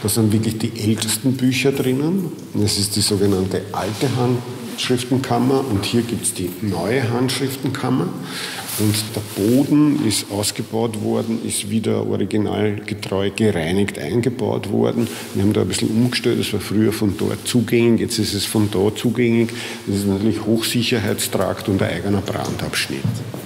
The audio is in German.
Da sind wirklich die ältesten Bücher drinnen. Das ist die sogenannte alte Handschriftenkammer und hier gibt es die neue Handschriftenkammer. Und der Boden ist ausgebaut worden, ist wieder originalgetreu gereinigt eingebaut worden. Wir haben da ein bisschen umgestellt, das war früher von dort zugänglich, jetzt ist es von da zugänglich. Das ist natürlich Hochsicherheitstrakt und ein eigener Brandabschnitt.